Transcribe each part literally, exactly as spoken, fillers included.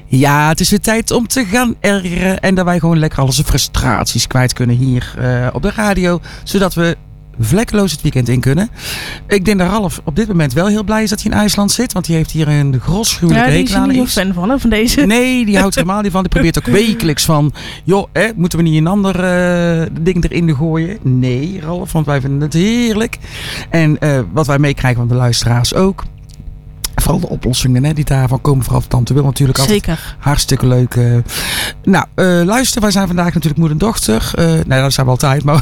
Ja, het is weer tijd om te gaan ergeren. En dat wij gewoon lekker al onze frustraties kwijt kunnen hier uh, op de radio. Zodat we vlekkeloos het weekend in kunnen. Ik denk dat Ralf op dit moment wel heel blij is dat hij in IJsland zit. Want die heeft hier een grosgruwelijke hekel aan. Ja, die is er niet fan van, hè, van deze. Nee, die houdt er helemaal niet van. Die probeert ook wekelijks van... joh, hè, moeten we niet een ander uh, ding erin gooien? Nee, Ralf, want wij vinden het heerlijk. En uh, wat wij meekrijgen van de luisteraars ook... Vooral de oplossingen hè, die daarvan komen. Vooral Tante Wil natuurlijk altijd. Zeker. Hartstikke leuk. Uh. Nou, uh, luister. Wij zijn vandaag natuurlijk moeder en dochter. Uh, nee, dat zijn we altijd. Maar...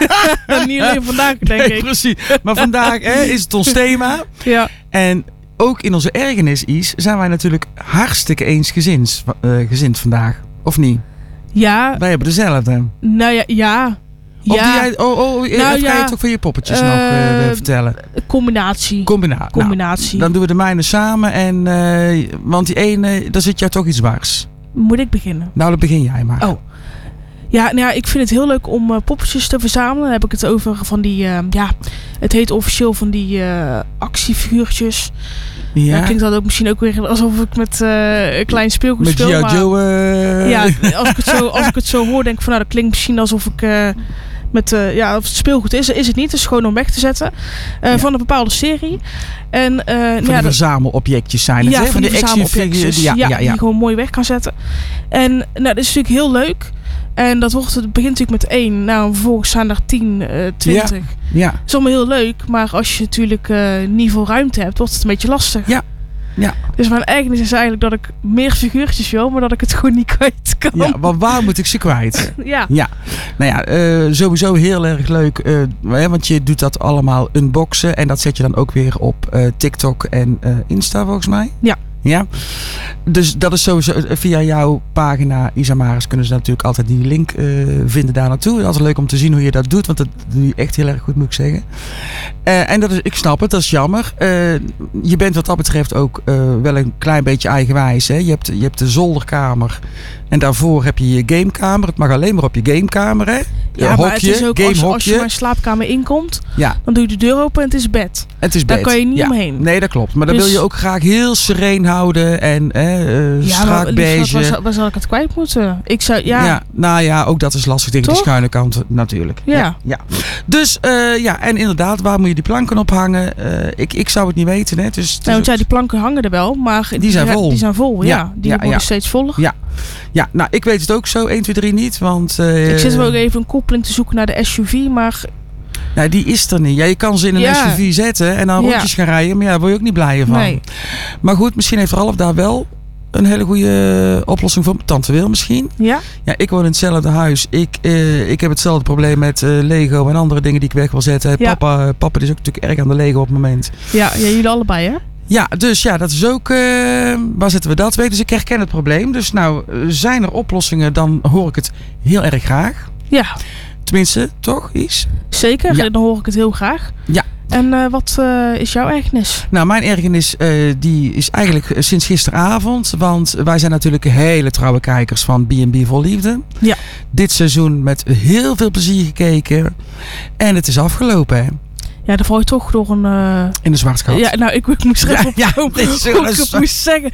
Niet alleen vandaag, denk nee, ik. Precies. Maar vandaag hè, is het ons thema. Ja. En ook in onze ergernis is, zijn wij natuurlijk hartstikke eensgezind uh, gezind vandaag. Of niet? Ja. Wij hebben dezelfde. Nou ja, ja. Of ja. die jij, oh, oh, nou, ja. ga je het ook van je poppetjes uh, nog uh, vertellen? Combinatie. Combina- Combinatie. Nou, dan doen we de mijne samen. En, uh, want die ene, daar zit jou toch iets dwars. Moet ik beginnen? Nou, dan begin jij maar. Oh. Ja, nou ja, ik vind het heel leuk om uh, poppetjes te verzamelen. Dan heb ik het over van die, uh, ja, het heet officieel van die uh, actiefiguurtjes. Ja. Dan klinkt dat ook misschien ook weer alsof ik met uh, een klein speelgoed met speel. Met maar, Joe. Uh... Ja, als ik, het zo, als ik het zo hoor, denk ik van nou, dat klinkt misschien alsof ik... Uh, Met, uh, ja, of het speelgoed is, is het niet. Het is gewoon om weg te zetten. Uh, ja. Van een bepaalde serie. En, uh, van ja, die verzamelobjectjes zijn het, ja, hè? Van, van die de verzamelobjectjes. Ja, ja, ja. Die je gewoon mooi weg kan zetten. En nou, dat is natuurlijk heel leuk. En dat wordt, het begint natuurlijk met één. Nou, vervolgens zijn er tien, uh, twintig. Ja. Ja. Dat is allemaal heel leuk. Maar als je natuurlijk uh, niet veel ruimte hebt, wordt het een beetje lastig. Ja. Ja. Dus mijn ergernis is eigenlijk dat ik meer figuurtjes wil, maar dat ik het gewoon niet kwijt kan. Ja, maar waar moet ik ze kwijt? Ja. Ja. Nou ja, uh, sowieso heel erg leuk. Uh, want je doet dat allemaal unboxen. En dat zet je dan ook weer op uh, TikTok en uh, Insta volgens mij. Ja. Ja. Dus dat is sowieso via jouw pagina Isamaris kunnen ze natuurlijk altijd die link uh, vinden daar naartoe. Altijd leuk om te zien hoe je dat doet. Want dat doe je echt heel erg goed, moet ik zeggen. Uh, en dat is, ik snap het, dat is jammer. Uh, je bent wat dat betreft ook uh, wel een klein beetje eigenwijs. Hè? Je hebt, je hebt de zolderkamer. En daarvoor heb je je gamekamer. Het mag alleen maar op je gamekamer. Hè? Ja, hokje, maar het is ook als, als je mijn slaapkamer inkomt. Ja. Dan doe je de deur open en het is bed. Het is bed. Daar kan je niet ja. omheen. Nee, dat klopt. Maar dan dus... wil je ook graag heel sereen houden. En eh, uh, ja, strak maar, beige. Waar, waar, waar zal ik het kwijt moeten? Ik zou, ja. ja. Nou ja, ook dat is lastig tegen Toch? de schuine kant natuurlijk. Ja. ja, ja. Dus uh, ja, en inderdaad, waar moet je die planken ophangen? Uh, ik, ik zou het niet weten. Hè. Dus, nou, want ja, die planken hangen er wel. Maar die zijn vol. Die zijn vol, ja. ja die ja, worden ja. steeds voller. Ja. Ja, nou, ik weet het ook zo. één, twee, drie niet. Want, uh, ik zit wel even een koppeling te zoeken naar de S U V, maar... Nou, die is er niet. Ja, je kan ze in een ja. S U V zetten en dan ja. rondjes gaan rijden. Maar ja, daar word je ook niet blij van. Nee. Maar goed, misschien heeft Ralf daar wel een hele goede oplossing voor. Tante Wil misschien. Ja? Ja, ik woon in hetzelfde huis. Ik, uh, ik heb hetzelfde probleem met uh, Lego en andere dingen die ik weg wil zetten. Ja. Papa, papa is ook natuurlijk erg aan de Lego op het moment. Ja, ja jullie allebei, hè? Ja, dus ja, dat is ook... Uh, waar zetten we dat? Dus ik herken het probleem. Dus nou, zijn er oplossingen, dan hoor ik het heel erg graag. Ja. Tenminste, toch, Is? Zeker, ja. Dan hoor ik het heel graag. Ja. En uh, wat uh, is jouw ergernis? Nou, mijn ergernis uh, die is eigenlijk uh, sinds gisteravond. Want wij zijn natuurlijk hele trouwe kijkers van B en B Vol Liefde. Ja. Dit seizoen met heel veel plezier gekeken. En het is afgelopen, hè? Ja, dan val je toch door een... Uh... In de zwartgat. Ja, nou, ik, ik moest er even ja, op komen. Ja, dit hoe ik het moest zeggen.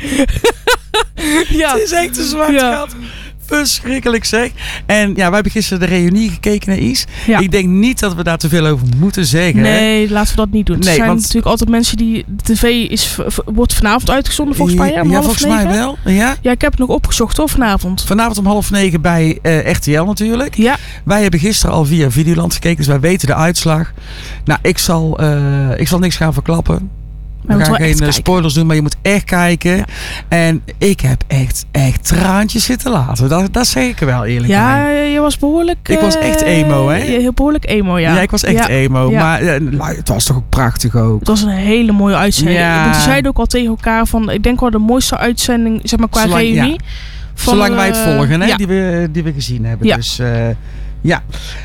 Ja. Het is echt een zwartgat. Ja. Verschrikkelijk zeg. En ja, wij hebben gisteren de reunie gekeken naar Is. Ja. Ik denk niet dat we daar te veel over moeten zeggen. Nee, hè? Laten we dat niet doen. Nee, er zijn want... natuurlijk altijd mensen die... De tv is, wordt vanavond uitgezonden volgens mij. Ja, om ja half volgens negen. mij wel. Ja? ja, ik heb het nog opgezocht hoor, vanavond. Vanavond om half negen bij uh, R T L natuurlijk. Ja. Wij hebben gisteren al via Videoland gekeken, dus wij weten de uitslag. Nou, ik zal, uh, ik zal niks gaan verklappen. We gaan geen spoilers doen, maar je moet echt kijken. Ja. En ik heb echt, echt traantjes zitten laten. Dat, dat zeg ik wel eerlijk. Ja, aan. Je was behoorlijk... Ik was echt emo, hè? Heel behoorlijk emo, ja. Ja, ik was echt ja. emo. Ja. Maar uh, het was toch ook prachtig ook. Het was een hele mooie uitzending. Ja. Want we zeiden ook al tegen elkaar van... Ik denk wel de mooiste uitzending, zeg maar, qua Zolang, reunie. Ja. Van, Zolang wij het volgen, hè? Ja. Die, we, die we gezien hebben. Ja. Dus... Uh, Ja,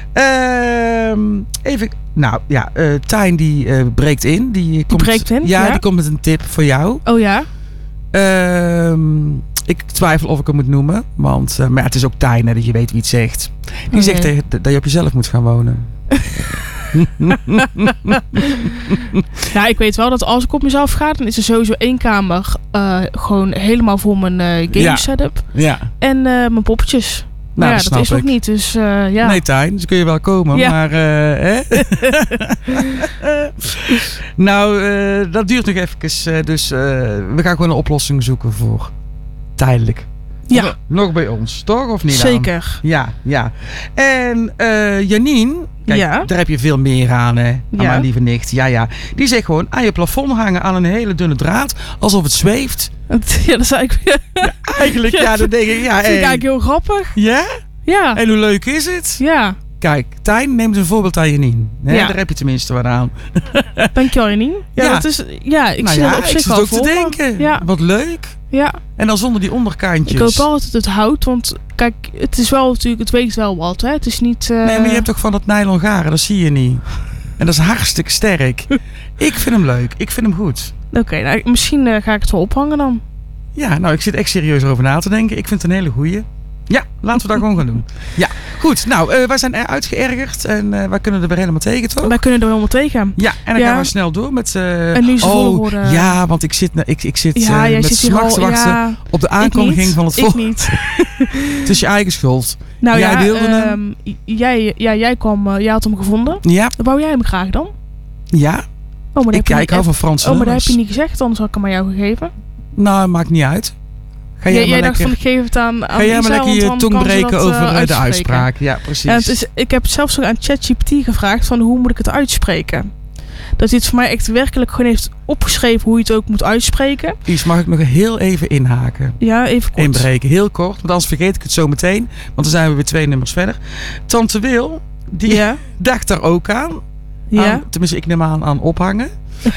uh, even, nou ja, uh, Tijn die uh, breekt in. Die, die komt, breekt in? Ja, ja, die komt met een tip voor jou. Oh ja? Uh, ik twijfel of ik hem moet noemen, want uh, maar ja, het is ook Tijn, hè, dat je weet wie het zegt. Die okay. zegt tegen, dat je op jezelf moet gaan wonen. Ja, ik weet wel dat als ik op mezelf ga, dan is er sowieso één kamer uh, gewoon helemaal voor mijn uh, game Ja. setup. Ja. En uh, mijn poppetjes. Nou, ja, dat dat is snap nog ik. niet. Dus uh, ja. Nee, Tijn, dus kun je wel komen. Ja. Maar, uh, hè? nou, uh, dat duurt nog even. Uh, dus uh, we gaan gewoon een oplossing zoeken voor tijdelijk. Ja. Nog, nog bij ons, toch? Of niet? Zeker. Dan? Ja, ja. En uh, Janine, kijk, Ja. daar heb je veel meer aan, hè? Aan Ja. mijn lieve nicht. Ja, ja. Die zegt gewoon aan je plafond hangen aan een hele dunne draad, alsof het zweeft. Ja, dat is eigenlijk... Ja, eigenlijk, ja, Ja, dan denk ik, ja, dat vind ik hey. eigenlijk heel grappig. Ja? Ja. En hoe leuk is het? Ja. Kijk, Tijn neemt een voorbeeld aan Janine. Nee, Ja. Daar heb je tenminste wat aan. Dankjewel, Janine. Ja, Ja. dat is... Ja, ik nou zie ja, dat op ik zich zit wel ook te voor me. denken. Ja. Wat leuk. Ja. En dan zonder die onderkantjes. Ik hoop altijd het hout, want kijk, het is wel natuurlijk, het weegt wel wat, hè. Het is niet... Uh... Nee, maar je hebt toch van dat nylon garen, dat zie je niet. En dat is hartstikke sterk. Ik vind hem leuk. Ik vind hem goed. Oké, okay, nou, misschien uh, ga ik het wel ophangen dan. Ja, nou, ik zit echt serieus over na te denken. Ik vind het een hele goeie. Ja, laten we dat gewoon gaan doen. Ja, goed. Nou, uh, wij zijn er uitgeërgerd en uh, wij kunnen er weer helemaal tegen, toch? Wij kunnen er helemaal tegen. Ja, en dan Ja. gaan we snel door met... Uh, en nu ze oh, volgorde. ja, want ik zit, ik, ik zit ja, uh, jij met zit hier smacht al, te wachten ja, op de aankondiging van het Ik volgende. niet. Het is je eigen schuld. Nou Jij ja, wilde hem. um, jij, ja, jij kwam, uh, jij had hem gevonden. Ja, Dan wou jij hem graag dan? ja. Oh, maar Ik, heb je ja, niet- ik hou van Frans Oh, maar dat heb nummers. je niet gezegd, anders had ik hem aan jou gegeven. Nou, maakt niet uit. Ga Jij, jij, jij maar dacht lekker, van, ik geef het aan, aan ga jij Isa, maar lekker want je dan tong kan ze breken dat, over uh, uh, de uitspreken. uitspraak. Ja, precies. En het is, ik heb zelfs ook aan ChatGPT gevraagd van hoe moet ik het uitspreken. Dat hij het voor mij echt werkelijk gewoon heeft opgeschreven hoe je het ook moet uitspreken. Iets mag ik nog heel even inhaken. Ja, even kort. Inbreken, heel kort. Want anders vergeet ik het zo meteen. Want dan zijn we weer twee nummers verder. Tante Wil, die Ja, dacht daar ook aan. ja. aan tenminste, ik neem aan aan ophangen.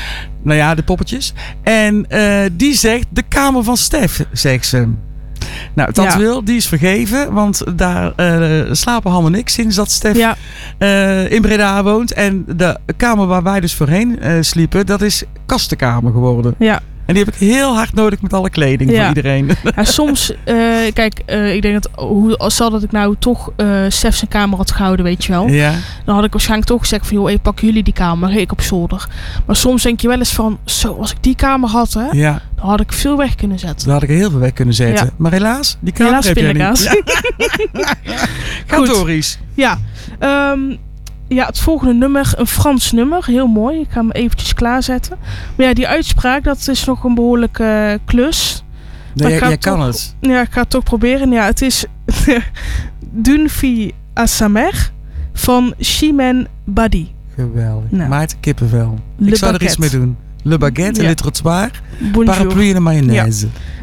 Nou ja, de poppetjes. En uh, die zegt de kamer van Stef, zegt ze. Nou, Tante Ja. Wil, die is vergeven. Want daar uh, slapen Han en ik sinds dat Stef ja. uh, in Breda woont. En de kamer waar wij dus voorheen uh, sliepen, dat is kastenkamer geworden. Ja. En die heb ik heel hard nodig met alle kleding Ja. voor iedereen. Ja, soms, uh, kijk, uh, ik denk dat, hoe, als zal dat ik nou toch uh, Stef zijn kamer had gehouden, weet je wel. Ja. Dan had ik waarschijnlijk toch gezegd van, joh, hey, pakken jullie die kamer, ik op zolder. Maar soms denk je wel eens van, zo, als ik die kamer had, hè, Ja, dan had ik veel weg kunnen zetten. daar had ik er heel veel weg kunnen zetten. Ja. Maar helaas, die kamer Helaas heb jij pindakaas. niet. Ja. Ga Goed. door, Ries. Ja, um, ja, het volgende nummer, een Frans nummer, heel mooi. Ik ga hem eventjes klaarzetten. Maar ja, die uitspraak, dat is nog een behoorlijke uh, klus. Nee, ik jij, ga jij toch- kan het. Ja, ik ga het toch proberen. Ja, het is D'une fille à sa mère van Chimène Badi. Geweldig. Nou. Maarten Kippenvel. Le Ik zou er iets mee baguette. doen. Le baguette, Ja. le trottoir, Bonjour. parapluie en de mayonaise.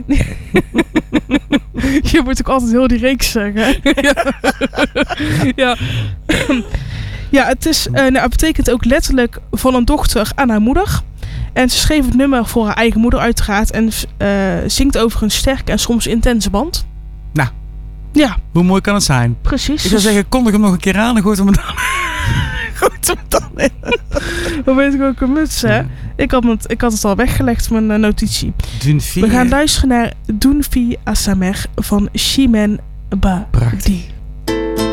Je moet ook altijd heel die reeks zeggen. ja. ja. ja, het, is, uh, nou, het betekent ook letterlijk van een dochter aan haar moeder. En ze schreef het nummer voor haar eigen moeder uiteraard. En uh, zingt over een sterke en soms intense band. Nou. Ja, Hoe mooi kan het zijn? precies. Ik zou zeggen, kondig hem nog een keer aan en gooit hem dan. gooit hem dan in. Dan weet ik ook een muts, hè? Ja. Ik, had het, ik had het al weggelegd, mijn uh, notitie. D'une fille. We gaan luisteren naar D'une fille à sa mère van Chimène Badi. Prachtig.